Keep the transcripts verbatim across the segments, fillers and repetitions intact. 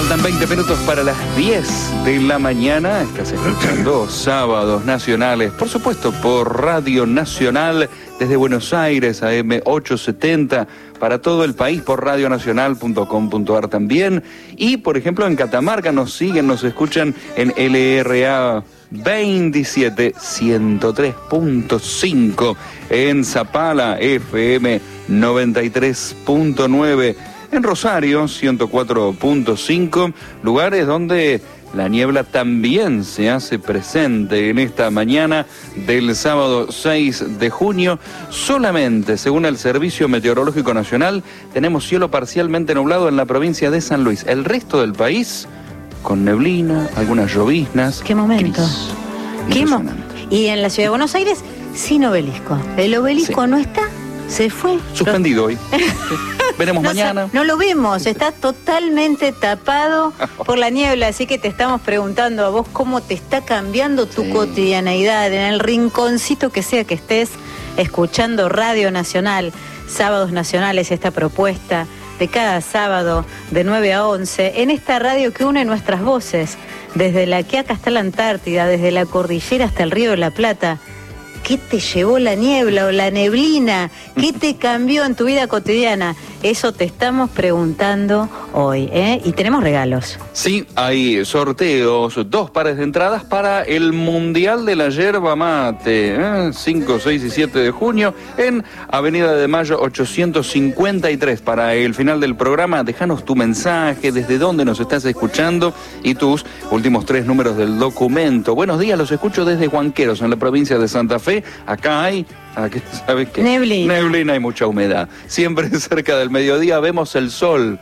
Faltan veinte minutos para las diez de la mañana. Estás escuchando Sábados Nacionales, por supuesto, por Radio Nacional desde Buenos Aires, A M ochocientos setenta, para todo el país por radio nacional punto com punto a r también. Y, por ejemplo, en Catamarca nos siguen, nos escuchan en L R A veintisiete ciento tres punto cinco, en Zapala F M noventa y tres punto nueve, en Rosario ciento cuatro punto cinco, lugares donde la niebla también se hace presente en esta mañana del sábado seis de junio. Solamente, según el Servicio Meteorológico Nacional, tenemos cielo parcialmente nublado en la provincia de San Luis. El resto del país, con neblina, algunas lloviznas. ¿Qué momento? ¿Qué mo y en la ciudad de Buenos Aires, sin obelisco. El obelisco sí. no está, se fue. Suspendido hoy. Veremos no, mañana. No lo vemos, está totalmente tapado por la niebla, así que te estamos preguntando a vos cómo te está cambiando tu sí. cotidianeidad, en el rinconcito que sea que estés escuchando Radio Nacional, Sábados Nacionales, esta propuesta de cada sábado de nueve a once, en esta radio que une nuestras voces, desde la Quiaca hasta la Antártida, desde la cordillera hasta el Río de la Plata. ¿Qué te llevó la niebla o la neblina? ¿Qué te cambió en tu vida cotidiana? Eso te estamos preguntando hoy, ¿eh? Y tenemos regalos. Sí, hay sorteos, dos pares de entradas para el Mundial de la Yerba Mate, ¿eh? cinco, seis y siete de junio, en Avenida de Mayo ochocientos cincuenta y tres. Para el final del programa, déjanos tu mensaje, desde dónde nos estás escuchando y tus últimos tres números del documento. Buenos días, los escucho desde Huanqueros, en la provincia de Santa Fe. Acá hay, ¿sabes qué? Neblina. Neblina y mucha humedad. Siempre cerca del mediodía vemos el sol.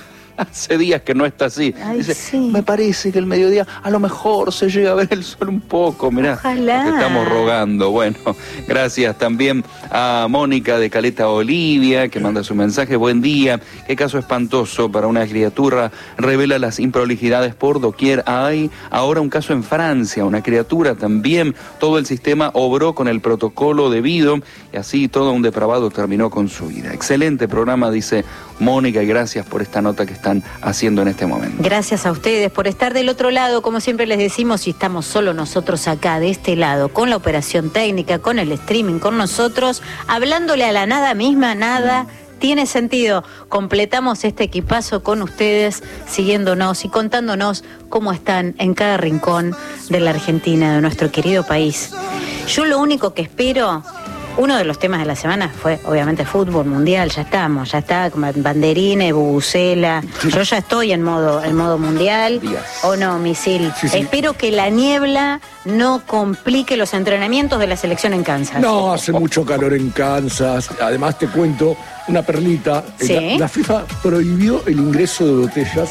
Hace días que no está así. Ay, Dice, sí. me parece que el mediodía a lo mejor se llega a ver el sol un poco. Mirá, Ojalá. te estamos rogando. Bueno, gracias también a Mónica de Caleta Olivia, que manda su mensaje. Buen día. Qué caso espantoso para una criatura. Revela las improlijidades por doquier. Hay ahora un caso en Francia, una criatura también. Todo el sistema obró con el protocolo debido y así todo un depravado terminó con su vida. Excelente programa, dice Mónica, y gracias por esta nota que están haciendo en este momento. Gracias a ustedes por estar del otro lado, como siempre les decimos, y estamos solo nosotros acá, de este lado, con la operación técnica, con el streaming, con nosotros, hablándole a la nada misma, nada tiene sentido. Completamos este equipazo con ustedes, siguiéndonos y contándonos cómo están en cada rincón de la Argentina, de nuestro querido país. Yo lo único que espero... Uno de los temas de la semana fue, obviamente, fútbol mundial. Ya estamos, ya está, como banderines, bubucela. Sí. Yo ya estoy en modo, en modo mundial. Yes. ¿O no, Misil? Sí, sí. Espero que la niebla no complique los entrenamientos de la selección en Kansas. No, hace mucho calor en Kansas. Además, te cuento una perlita. ¿Sí? La, la FIFA prohibió el ingreso de botellas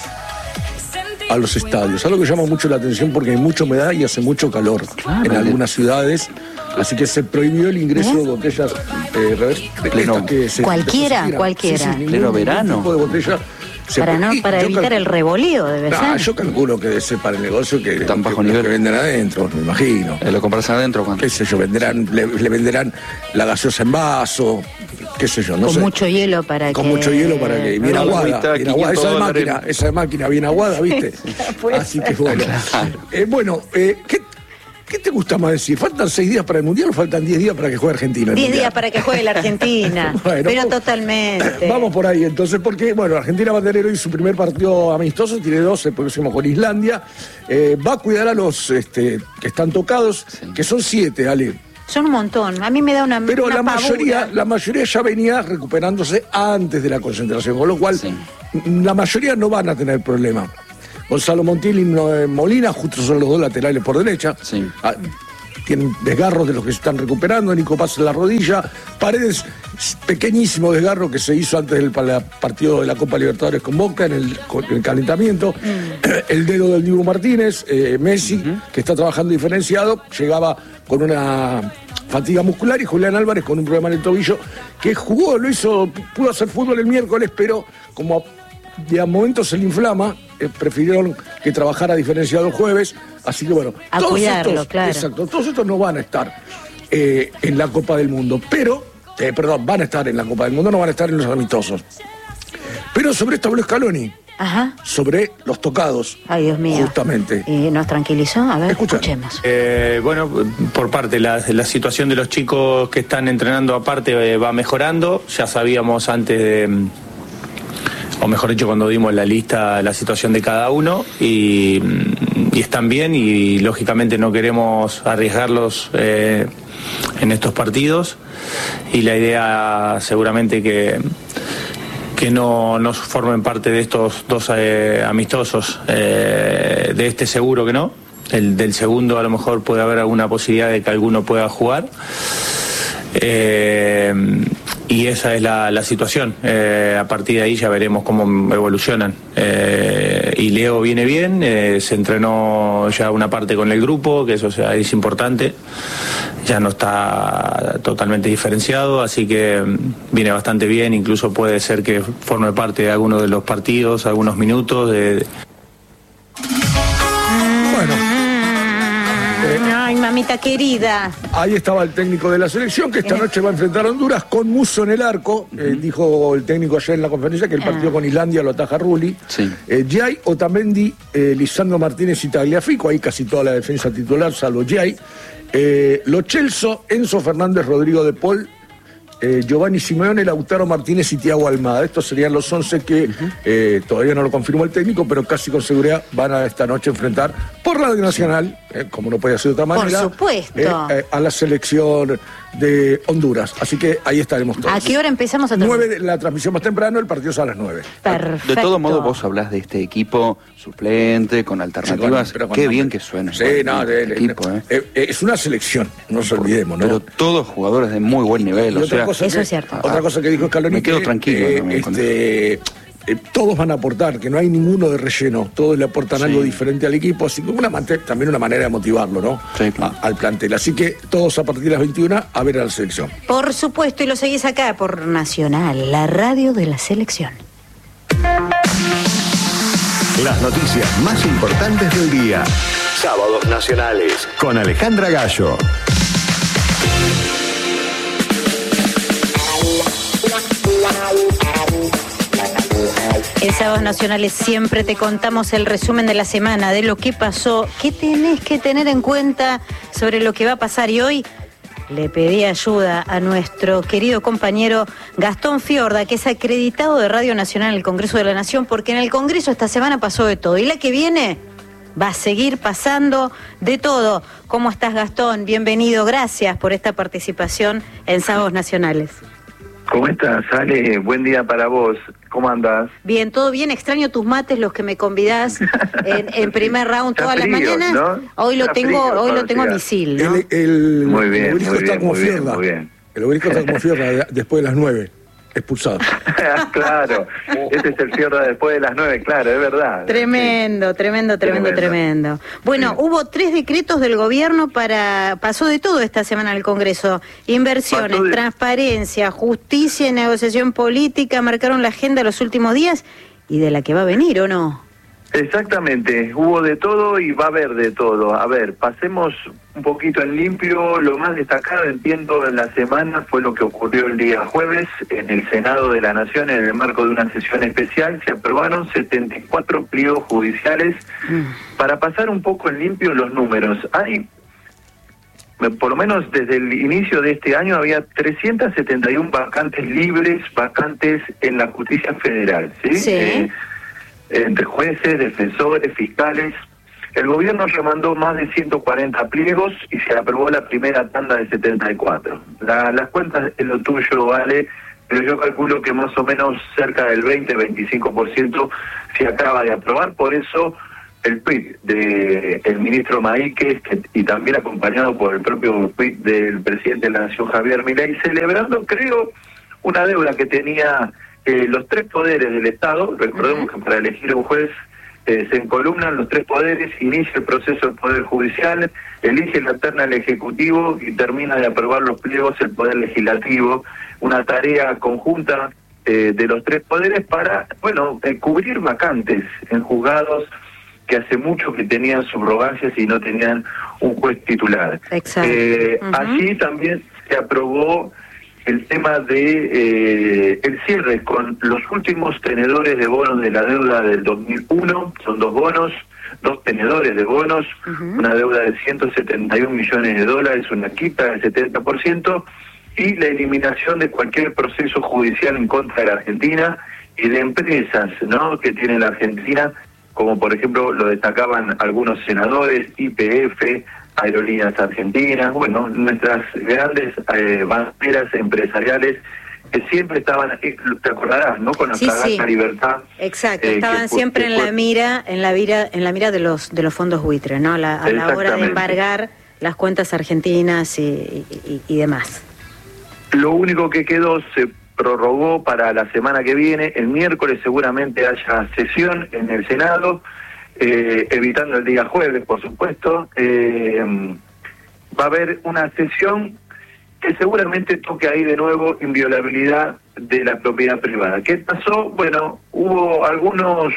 a los estadios. Algo que llama mucho la atención porque hay mucha humedad y hace mucho calor claro, en algunas ciudades. Así que se prohibió el ingreso ¿Eh? de botellas eh, de pleno, que se, cualquiera, se cualquiera. Sí, sí, ningún, pleno verano. Tipo de botella. Para, no, para evitar el revolío, debe nah, ser. Yo calculo que debe ser para el negocio que, tan bajo que, nivel. que venden adentro, me imagino. Eh, ¿Lo compras adentro? ¿Cuánto? Qué sé yo, venderán, le, le venderán la gasosa en vaso, qué sé yo, no Con sé. Con mucho hielo para Con que... Con mucho hielo para que... Bien aguada, bien aguada. Esa de máquina, esa de máquina bien aguada, ¿viste? Así que bueno. eh, bueno, eh, ¿qué, ¿qué te gusta más decir? ¿Faltan seis días para el Mundial o faltan diez días para que juegue Argentina? Diez días para que juegue la Argentina, bueno, pero vamos, totalmente. Vamos por ahí entonces, porque, bueno, Argentina va a tener hoy su primer partido amistoso, tiene dos, el próximo con Islandia. Eh, va a cuidar a los este, que están tocados, sí. que son siete, Ale. Son un montón, a mí me da una Pero una la mayoría, la mayoría ya venía recuperándose antes de la concentración, con lo cual sí. la mayoría no van a tener problema. Gonzalo Montiel y Molina, justo son los dos laterales por derecha. Sí. Ah, tienen desgarros de los que se están recuperando. Nico Paz en la rodilla. Paredes, pequeñísimo desgarro que se hizo antes del partido de la Copa Libertadores con Boca en el, en el calentamiento. Mm. El dedo del Dibu Martínez, eh, Messi, uh-huh. que está trabajando diferenciado, llegaba con una fatiga muscular, y Julián Álvarez con un problema en el tobillo, que jugó, lo hizo, pudo hacer fútbol el miércoles, pero como de a momentos se le inflama, eh, prefirieron que trabajara diferenciado el jueves, así que bueno, a todos cuidarlo, estos, claro. Exacto, todos estos no van a estar eh, en la Copa del Mundo, pero, eh, perdón, van a estar en la Copa del Mundo, no van a estar en los amistosos. Pero sobre esto habló Scaloni, Ajá. sobre los tocados. Ay, Dios mío. Justamente. ¿Y nos tranquilizó? A ver, Escucha. escuchemos. Eh, bueno, por parte, la, la situación de los chicos que están entrenando aparte eh, va mejorando. Ya sabíamos antes de, o mejor dicho, cuando dimos la lista, la situación de cada uno y, y están bien y lógicamente no queremos arriesgarlos eh, en estos partidos y la idea seguramente que que no, no formen parte de estos dos eh, amistosos, eh, de este seguro que no, el del segundo a lo mejor puede haber alguna posibilidad de que alguno pueda jugar, eh, y esa es la, la situación. Eh, a partir de ahí ya veremos cómo evolucionan. Eh, y Leo viene bien, eh, se entrenó ya una parte con el grupo, que eso sea, es importante, ya no está totalmente diferenciado, así que viene bastante bien, incluso puede ser que forme parte de alguno de los partidos, algunos minutos. De... Bueno. Ay, mamita querida. Ahí estaba el técnico de la selección, que esta noche va a enfrentar a Honduras con Musso en el arco. Uh-huh. eh, dijo el técnico ayer en la conferencia que el partido ah. con Islandia lo ataja Rulli. Sí. Eh, Giai, Otamendi, eh, Lisandro Martínez y Tagliafico, ahí casi toda la defensa titular, salvo Giai. Eh, Lo Celso, Enzo Fernández, Rodrigo de Paul, eh, Giovanni Simeone, Lautaro Martínez y Thiago Almada. Estos serían los once que uh-huh. eh, todavía no lo confirmó el técnico, pero casi con seguridad van a esta noche enfrentar por Radio Nacional, eh, como no podía ser de otra manera, por supuesto, eh, eh, a la selección de Honduras. Así que ahí estaremos todos. ¿A qué hora empezamos a nueve de la transmisión más temprano, el partido es a las nueve. Perfecto. De todo modo, vos hablás de este equipo suplente, con alternativas. Sí, con, Qué con, bien que suena. Sí, no, el equipo, eh. Eh, es una selección, no nos olvidemos, ¿no? Pero todos jugadores de muy buen nivel. O sea, eso que, es cierto. Otra cosa que dijo Scaloni, me quedo tranquilo. Eh, este, Eh, todos van a aportar, que no hay ninguno de relleno, todos le aportan sí. algo diferente al equipo, así como una también una manera de motivarlo, ¿no? Sí, claro. a, al plantel. Así que todos a partir de las veintiuna a ver a la selección. Por supuesto, y lo seguís acá por Nacional, la radio de la selección. Las noticias más importantes del día. Sábados Nacionales con Alejandra Gallo. En Sábados Nacionales siempre te contamos el resumen de la semana, de lo que pasó, qué tenés que tener en cuenta sobre lo que va a pasar. Y hoy le pedí ayuda a nuestro querido compañero Gastón Fiorda, que es acreditado de Radio Nacional en el Congreso de la Nación, porque en el Congreso esta semana pasó de todo. Y la que viene va a seguir pasando de todo. ¿Cómo estás, Gastón? Bienvenido, gracias por esta participación en Sábados Nacionales. ¿Cómo estás, Ale? Buen día para vos. ¿Cómo andás? Bien, todo bien. Extraño tus mates, los que me convidás en, en primer round todas las mañanas. ¿No? Hoy lo tengo, frío, hoy lo tengo a misil, ¿no? El, el, muy bien, el obelisco muy está bien, como muy Fiorda. bien, muy bien. El obelisco está como Fiorda después de las nueve. Expulsado. Claro, ese es el Fiorda después de las nueve, claro, es verdad. Tremendo, sí. tremendo, tremendo, tremendo, tremendo. Bueno, sí. hubo tres decretos del gobierno para... Pasó de todo esta semana en el Congreso. Inversiones, de... transparencia, justicia y negociación política marcaron la agenda los últimos días y de la que va a venir, ¿o no? Exactamente, hubo de todo y va a haber de todo. A ver, pasemos un poquito en limpio. Lo más destacado, entiendo, en la semana fue lo que ocurrió el día jueves en el Senado de la Nación, en el marco de una sesión especial. Se aprobaron setenta y cuatro pliegos judiciales. Mm. Para pasar un poco en limpio los números, hay, por lo menos desde el inicio de este año, había trescientas setenta y una vacantes libres, vacantes en la justicia federal, ¿sí? Sí. Eh, entre jueces, defensores, fiscales. El gobierno remandó más de ciento cuarenta pliegos y se aprobó la primera tanda de setenta y cuatro. La, las cuentas es lo tuyo, vale, pero yo calculo que más o menos cerca del veinte a veinticinco por ciento se acaba de aprobar. Por eso el tuit del ministro Maíquez, que, y también acompañado por el propio tuit del presidente de la Nación, Javier Milei, celebrando, creo, una deuda que tenía Eh, los tres poderes del Estado. Recordemos uh-huh. que para elegir un juez eh, se encolumnan los tres poderes, inicia el proceso del Poder Judicial, elige la terna el Ejecutivo y termina de aprobar los pliegos el Poder Legislativo. Una tarea conjunta eh, de los tres poderes para, bueno, eh, cubrir vacantes en juzgados que hace mucho que tenían subrogancias y no tenían un juez titular. Exacto. Eh, uh-huh. Allí también se aprobó el tema de eh, el cierre con los últimos tenedores de bonos de la deuda del dos mil uno, son dos bonos, dos tenedores de bonos, uh-huh. una deuda de ciento setenta y un millones de dólares, una quita del setenta por ciento, y la eliminación de cualquier proceso judicial en contra de la Argentina y de empresas, ¿no?, que tiene la Argentina, como por ejemplo lo destacaban algunos senadores, Y P F, Aerolíneas Argentinas, bueno, nuestras grandes eh, banderas empresariales que siempre estaban, te acordarás, ¿no?, con nuestra sí, sí. gasta libertad. Exacto, eh, estaban que, siempre que, en la mira, en la mira, en la mira de los de los fondos buitres, ¿no? La, a la hora de embargar las cuentas argentinas y, y, y demás. Lo único que quedó se prorrogó para la semana que viene. El miércoles seguramente haya sesión en el Senado, eh, evitando el día jueves, por supuesto. Eh, va a haber una sesión que seguramente toque ahí de nuevo inviolabilidad de la propiedad privada. ¿Qué pasó? Bueno, hubo algunos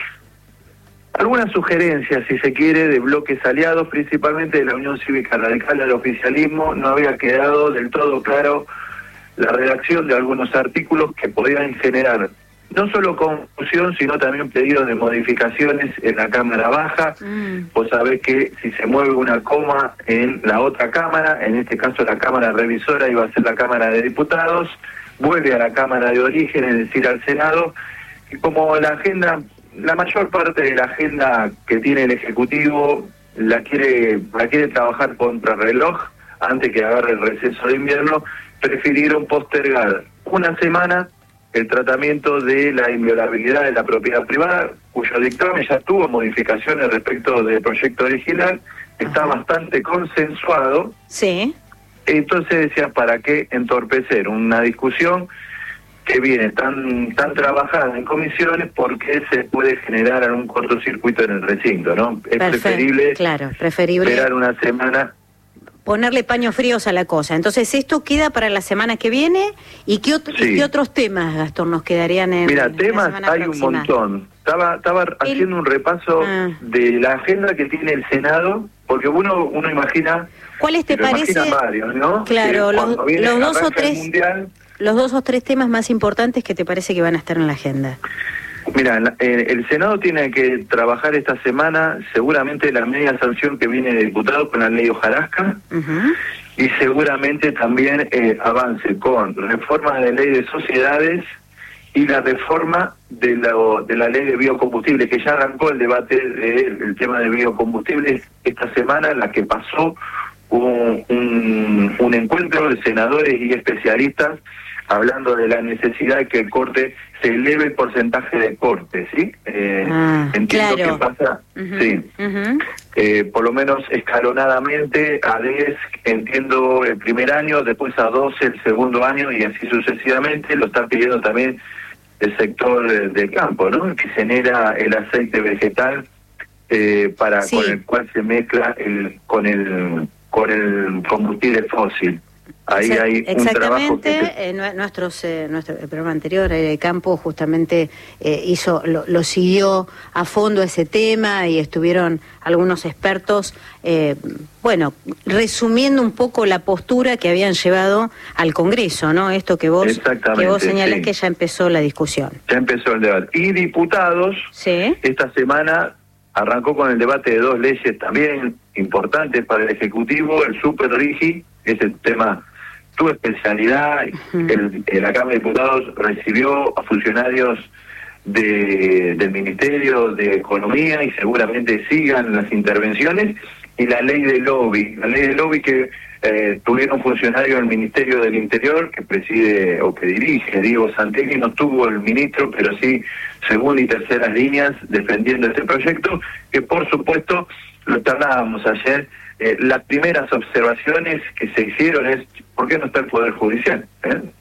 algunas sugerencias, si se quiere, de bloques aliados, principalmente de la Unión Cívica Radical del oficialismo. No había quedado del todo claro la redacción de algunos artículos que podían generar no solo confusión, sino también pedidos de modificaciones en la Cámara Baja. Mm. Vos sabés que si se mueve una coma en la otra Cámara, en este caso la Cámara Revisora iba a ser la Cámara de Diputados, vuelve a la Cámara de Origen, es decir, al Senado, y como la agenda, la mayor parte de la agenda que tiene el Ejecutivo la quiere, la quiere trabajar contra reloj antes que agarre el receso de invierno, prefirieron postergar una semana el tratamiento de la inviolabilidad de la propiedad privada, cuyo dictamen ya tuvo modificaciones respecto del proyecto original, está Ajá. bastante consensuado. Sí. Entonces decía, ¿para qué entorpecer una discusión que viene tan tan trabajada en comisiones, porque se puede generar algún cortocircuito en el recinto, ¿no? Es Perfecto, preferible, claro, preferible esperar una semana, ponerle paños fríos a la cosa. Entonces, esto queda para la semana que viene. ¿Y qué, otro, sí. ¿y qué otros temas, Gastón, nos quedarían en Mira, en temas la semana hay próxima? Un montón. Estaba estaba El... haciendo un repaso ah. de la agenda que tiene el Senado, porque uno uno imagina... ¿Cuáles te parece? Varios, ¿no? Claro, los, los dos o tres mundial, los dos o tres temas más importantes que te parece que van a estar en la agenda. Mira, el Senado tiene que trabajar esta semana seguramente la media sanción que viene de diputados con la ley Hojarasca, uh-huh. y seguramente también eh, avance con reforma de ley de sociedades y la reforma de la, de la ley de biocombustibles, que ya arrancó el debate del de, tema de biocombustibles esta semana, la que pasó un, un, un encuentro de senadores y especialistas hablando de la necesidad de que el corte se eleve el porcentaje de corte, ¿sí? Eh, ah, entiendo claro. que pasa, uh-huh, sí, uh-huh. eh, por lo menos escalonadamente, a diez, entiendo, el primer año, después a doce el segundo año, y así sucesivamente. Lo está pidiendo también el sector eh, del campo, ¿no? Que genera el aceite vegetal eh, para sí. con el cual se mezcla el con el con el combustible fósil. Ahí Exact- hay un exactamente, trabajo que... eh, nuestros, eh, nuestro el programa anterior, el campo, justamente eh, hizo lo, lo siguió a fondo ese tema, y estuvieron algunos expertos, eh, bueno, resumiendo un poco la postura que habían llevado al Congreso, ¿no? Esto que vos que vos señalás, sí. que ya empezó la discusión. Ya empezó el debate. Y diputados, sí. esta semana arrancó con el debate de dos leyes también importantes para el Ejecutivo, el Super Rigi, ese tema, tu especialidad. Uh-huh. el, el, la Cámara de Diputados recibió a funcionarios de, del Ministerio de Economía, y seguramente sigan las intervenciones, y la ley de lobby, la ley de lobby que eh, tuvieron funcionarios del Ministerio del Interior, que preside o que dirige Diego Santelli, no tuvo el ministro, pero sí segunda y terceras líneas defendiendo este proyecto, que por supuesto lo charlábamos ayer. Eh, las primeras observaciones que se hicieron es, ¿por qué no está el Poder Judicial? ¿Eh?